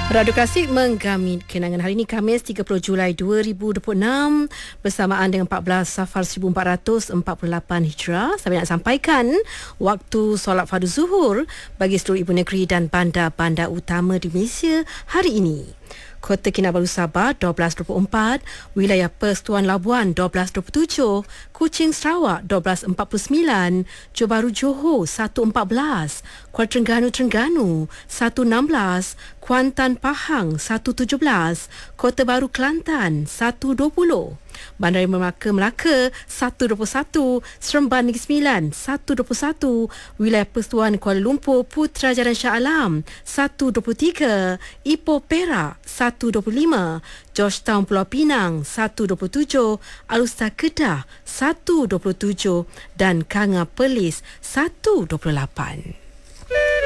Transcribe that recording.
Radio Klasik menggami kenangan hari ini Khamis 30 Julai 2026 bersamaan dengan 14 Safar 1448 Hijrah. Saya nak sampaikan waktu solat fardu zuhur bagi seluruh ibu negeri dan bandar-bandar utama di Malaysia hari ini. Kota Kinabalu Sabah 12.24, Wilayah Persekutuan Labuan 12.27, Kuching Sarawak 12.49, Johor Bahru Johor 1.14, Kuala Terengganu 1.16, Kuantan Pahang 1.17, Kota Baru Kelantan 1.20, Bandar Melaka 1.21, Seremban Negeri Sembilan 1.21, Wilayah Persekutuan Kuala Lumpur Putrajaya Shah Alam 1.23, Ipoh Perak 1.25, Georgetown Pulau Pinang 1.27, Alustar Kedah 1.27 dan Kanga Perlis 1.28.